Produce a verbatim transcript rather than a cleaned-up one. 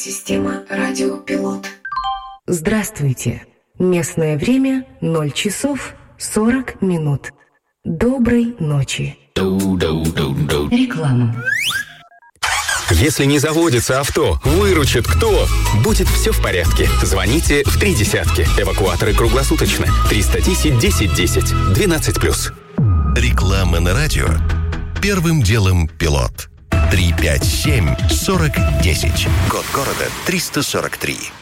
Система радиопилот. Здравствуйте. Местное время ноль часов сорок минут. Доброй ночи. Реклама. Если не заводится авто, выручит кто? Будет все в порядке. Звоните в три десятки. Эвакуаторы круглосуточно. триста десять десять десять. двенадцать плюс. Реклама на радио. Первым делом пилот. три пять семь сорок десять. Код города триста сорок три.